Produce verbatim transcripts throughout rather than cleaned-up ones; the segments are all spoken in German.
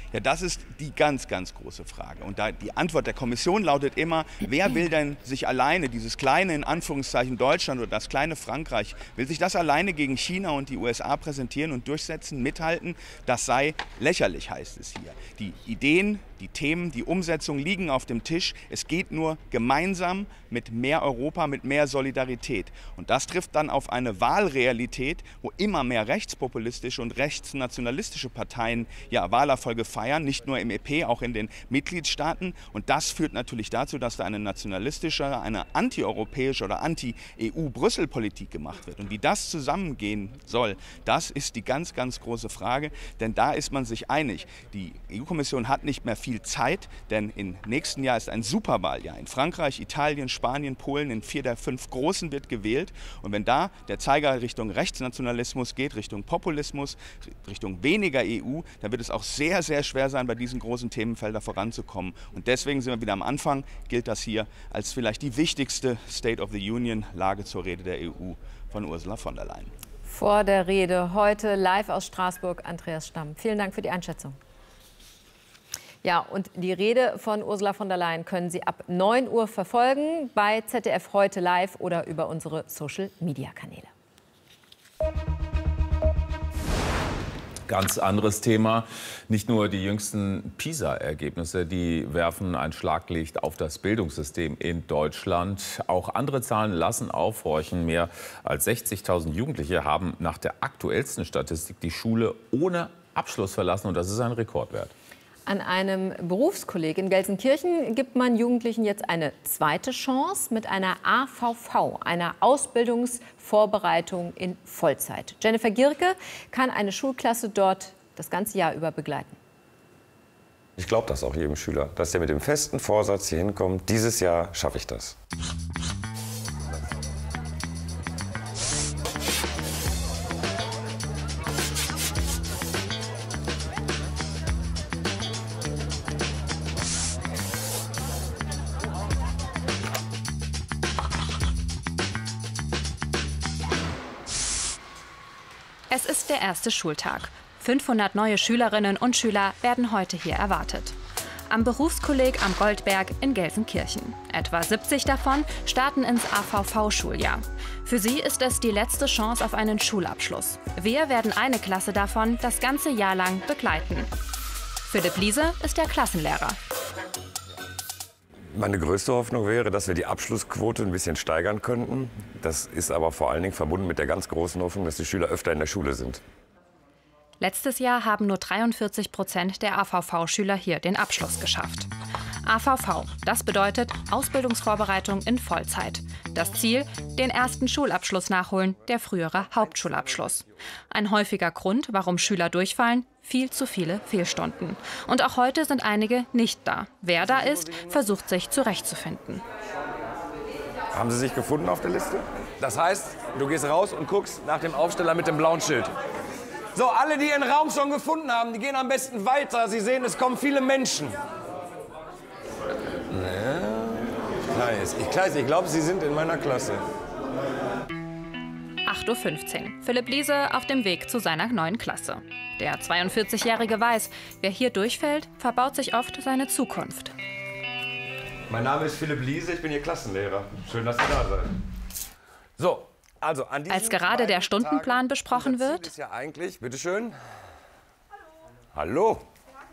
Ja, das ist die ganz, ganz große Frage. Und da die Antwort der Kommission lautet immer, wer will denn sich alleine, dieses kleine, in Anführungszeichen, Deutschland oder das kleine Frankreich, will sich das alleine gegen China und die U S A präsentieren und durchsetzen, mithalten? Das sei lächerlich, heißt es hier. Die Ideen, die Themen, die Umsetzung liegen auf dem Tisch. Es geht nur gemeinsam mit mehr Europa, mit mehr Solidarität. Und das trifft dann auf eine Wahlrealität, wo immer mehr rechtspopulistische und rechtsnationalistische Parteien ja, Wahlerfolge feiern, nicht nur im E P, auch in den Mitgliedstaaten. Und das führt natürlich dazu, dass da eine nationalistische, eine antieuropäische oder anti-E U-Brüssel-Politik gemacht wird. Und wie das zusammengehen soll, das ist die ganz, ganz große Frage. Denn da ist man sich einig. Die E U-Kommission hat nicht mehr viel Zeit, denn im nächsten Jahr ist ein Superwahljahr. In Frankreich, Italien, Spanien, Polen, in vier der fünf Großen wird gewählt. Und wenn da der Zeiger Richtung Rechtsnationalismus geht, Richtung Populismus, Richtung weniger E U, dann wird es auch sehr, sehr schwer sein, bei diesen großen Themenfeldern voranzukommen. Und deswegen sind wir wieder am Anfang, gilt das hier als vielleicht die wichtigste State of the Union-Lage zur Rede der E U von Ursula von der Leyen. Vor der Rede heute live aus Straßburg, Andreas Stamm. Vielen Dank für die Einschätzung. Ja, und die Rede von Ursula von der Leyen können Sie ab neun Uhr verfolgen bei Z D F heute live oder über unsere Social-Media-Kanäle. Ganz anderes Thema. Nicht nur die jüngsten PISA-Ergebnisse, die werfen ein Schlaglicht auf das Bildungssystem in Deutschland. Auch andere Zahlen lassen aufhorchen. Mehr als sechzigtausend Jugendliche haben nach der aktuellsten Statistik die Schule ohne Abschluss verlassen. Und das ist ein Rekordwert. An einem Berufskolleg in Gelsenkirchen gibt man Jugendlichen jetzt eine zweite Chance mit einer A V V, einer Ausbildungsvorbereitung in Vollzeit. Jennifer Gierke kann eine Schulklasse dort das ganze Jahr über begleiten. Ich glaube das auch jedem Schüler, dass er mit dem festen Vorsatz hier hinkommt, dieses Jahr schaffe ich das. Es ist der erste Schultag. fünfhundert neue Schülerinnen und Schüler werden heute hier erwartet. Am Berufskolleg am Goldberg in Gelsenkirchen. Etwa siebzig davon starten ins A V V-Schuljahr. Für sie ist es die letzte Chance auf einen Schulabschluss. Wir werden eine Klasse davon das ganze Jahr lang begleiten. Philipp Liese ist der Klassenlehrer. Meine größte Hoffnung wäre, dass wir die Abschlussquote ein bisschen steigern könnten. Das ist aber vor allen Dingen verbunden mit der ganz großen Hoffnung, dass die Schüler öfter in der Schule sind. Letztes Jahr haben nur dreiundvierzig Prozent der A V V-Schüler hier den Abschluss geschafft. A V V, das bedeutet Ausbildungsvorbereitung in Vollzeit. Das Ziel, den ersten Schulabschluss nachholen, der frühere Hauptschulabschluss. Ein häufiger Grund, warum Schüler durchfallen, viel zu viele Fehlstunden. Und auch heute sind einige nicht da. Wer da ist, versucht sich zurechtzufinden. Haben Sie sich gefunden auf der Liste? Das heißt, du gehst raus und guckst nach dem Aufsteller mit dem blauen Schild. So, alle, die ihren Raum schon gefunden haben, die gehen am besten weiter. Sie sehen, es kommen viele Menschen. Nice. Ich, ich glaube, Sie sind in meiner Klasse. acht Uhr fünfzehn. Philipp Liese auf dem Weg zu seiner neuen Klasse. Der zweiundvierzigjährige weiß, wer hier durchfällt, verbaut sich oft seine Zukunft. Mein Name ist Philipp Liese, ich bin Ihr Klassenlehrer. Schön, dass Sie da seid. So, also an diesen Als gerade der Stundenplan Tagen, besprochen unser Ziel wird, ist ja eigentlich, bitteschön. Hallo. Hallo.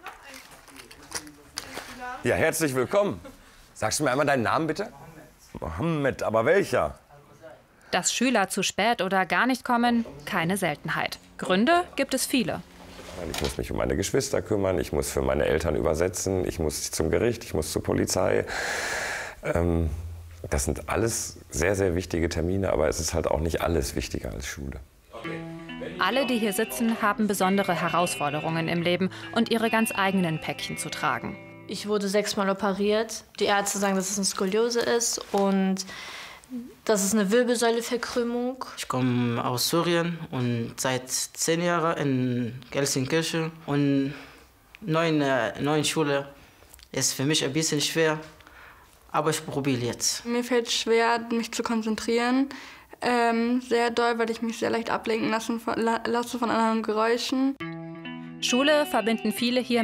Ja, herzlich willkommen. Sagst du mir einmal deinen Namen, bitte? Mohammed, aber welcher? dass Schüler zu spät oder gar nicht kommen, keine Seltenheit. Gründe gibt es viele. Ich muss mich um meine Geschwister kümmern, ich muss für meine Eltern übersetzen, ich muss zum Gericht, ich muss zur Polizei. Ähm, das sind alles sehr, sehr wichtige Termine, aber es ist halt auch nicht alles wichtiger als Schule. Alle, die hier sitzen, haben besondere Herausforderungen im Leben und ihre ganz eigenen Päckchen zu tragen. Ich wurde sechsmal operiert. Die Ärzte sagen, dass es eine Skoliose ist und das ist eine Wirbelsäuleverkrümmung. Ich komme aus Syrien und seit zehn Jahren in Gelsenkirchen. Und neue, neue Schule ist für mich ein bisschen schwer, aber ich probiere jetzt. Mir fällt es schwer, mich zu konzentrieren. Ähm, sehr doll, weil ich mich sehr leicht ablenken lassen von, lasse von anderen Geräuschen. Schule verbinden viele hier